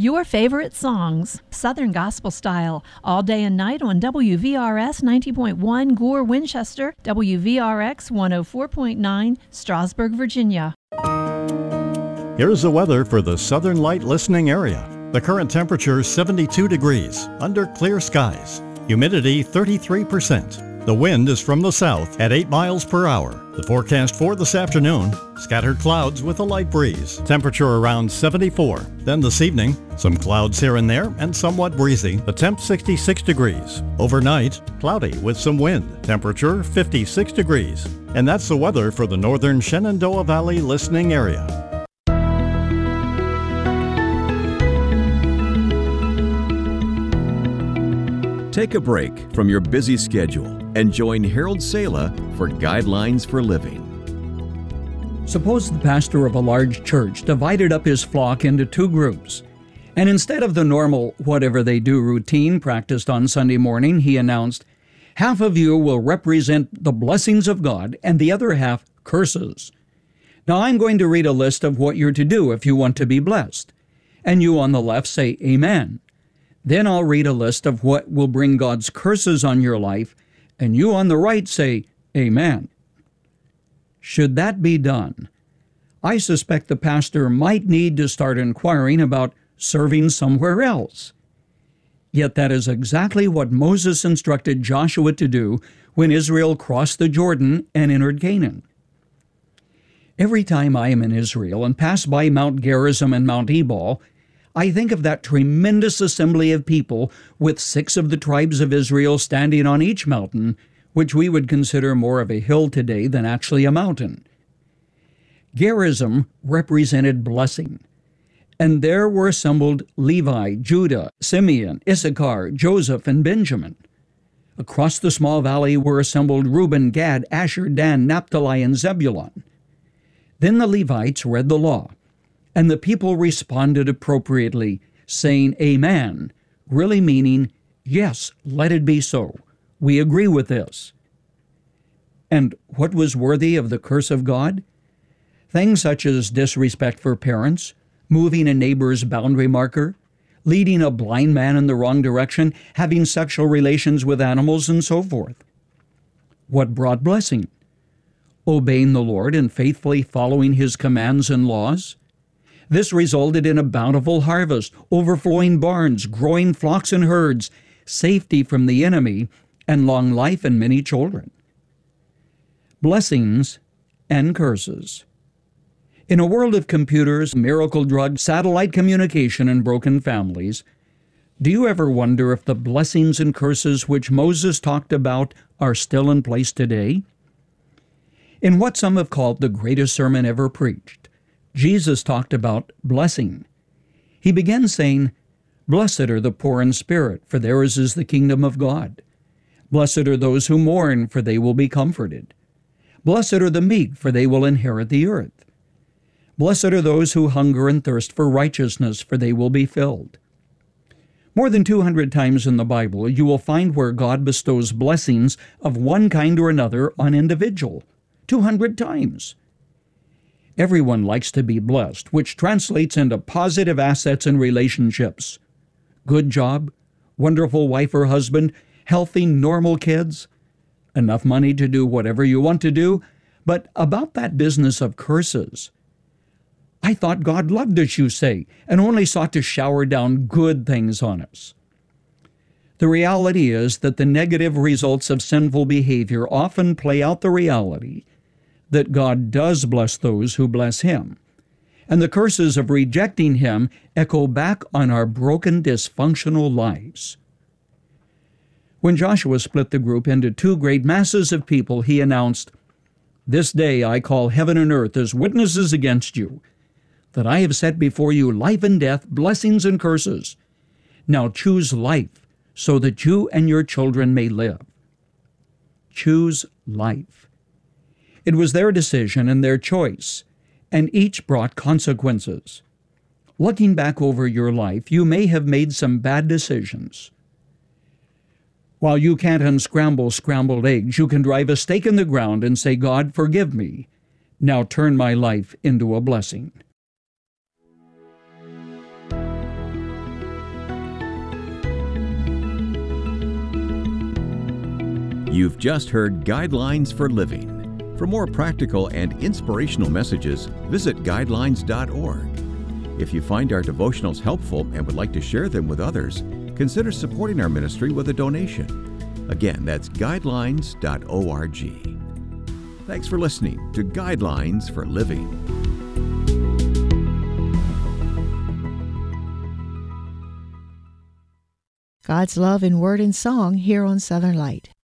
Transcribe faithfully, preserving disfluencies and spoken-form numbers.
Your favorite songs, Southern Gospel Style, all day and night on W V R S ninety point one Gore, Winchester, W V R X one oh four point nine, Strasburg, Virginia. Here's the weather for the Southern Light listening area. The current temperature is seventy-two degrees, under clear skies. Humidity thirty-three percent. The wind is from the south at eight miles per hour. The forecast for this afternoon, scattered clouds with a light breeze. Temperature around seventy-four. Then this evening, some clouds here and there and somewhat breezy. The temp sixty-six degrees. Overnight, cloudy with some wind. Temperature fifty-six degrees. And that's the weather for the northern Shenandoah Valley listening area. Take a break from your busy schedule and join Harold Sala for Guidelines for Living. Suppose the pastor of a large church divided up his flock into two groups, and instead of the normal whatever they do routine practiced on Sunday morning, he announced, half of you will represent the blessings of God and the other half curses. Now I'm going to read a list of what you're to do if you want to be blessed, and you on the left say amen. Then I'll read a list of what will bring God's curses on your life, and you on the right say, amen. Should that be done, I suspect the pastor might need to start inquiring about serving somewhere else. Yet that is exactly what Moses instructed Joshua to do when Israel crossed the Jordan and entered Canaan. Every time I am in Israel and pass by Mount Gerizim and Mount Ebal, I think of that tremendous assembly of people with six of the tribes of Israel standing on each mountain, which we would consider more of a hill today than actually a mountain. Gerizim represented blessing, and there were assembled Levi, Judah, Simeon, Issachar, Joseph, and Benjamin. Across the small valley were assembled Reuben, Gad, Asher, Dan, Naphtali, and Zebulun. Then the Levites read the law, and the people responded appropriately, saying amen, really meaning, yes, let it be so. We agree with this. And what was worthy of the curse of God? Things such as disrespect for parents, moving a neighbor's boundary marker, leading a blind man in the wrong direction, having sexual relations with animals, and so forth. What brought blessing? Obeying the Lord and faithfully following His commands and laws. This resulted in a bountiful harvest, overflowing barns, growing flocks and herds, safety from the enemy, and long life and many children. Blessings and curses. In a world of computers, miracle drugs, satellite communication, and broken families, do you ever wonder if the blessings and curses which Moses talked about are still in place today? In what some have called the greatest sermon ever preached, Jesus talked about blessing. He began saying, "Blessed are the poor in spirit, for theirs is the kingdom of God. Blessed are those who mourn, for they will be comforted. Blessed are the meek, for they will inherit the earth. Blessed are those who hunger and thirst for righteousness, for they will be filled." More than two hundred times in the Bible, you will find where God bestows blessings of one kind or another on individual. two hundred times. Everyone likes to be blessed, which translates into positive assets and relationships. Good job, wonderful wife or husband, healthy, normal kids, enough money to do whatever you want to do. But about that business of curses, I thought God loved us, you say, and only sought to shower down good things on us. The reality is that the negative results of sinful behavior often play out the reality that God does bless those who bless Him, and the curses of rejecting Him echo back on our broken, dysfunctional lives. When Joshua split the group into two great masses of people, he announced, "This day I call heaven and earth as witnesses against you, that I have set before you life and death, blessings and curses. Now choose life, so that you and your children may live." Choose life. It was their decision and their choice, and each brought consequences. Looking back over your life, you may have made some bad decisions. While you can't unscramble scrambled eggs, you can drive a stake in the ground and say, "God, forgive me. Now turn my life into a blessing." You've just heard Guidelines for Living. For more practical and inspirational messages, visit guidelines dot org. If you find our devotionals helpful and would like to share them with others, consider supporting our ministry with a donation. Again, that's guidelines dot org. Thanks for listening to Guidelines for Living. God's love in word and song here on Southern Light.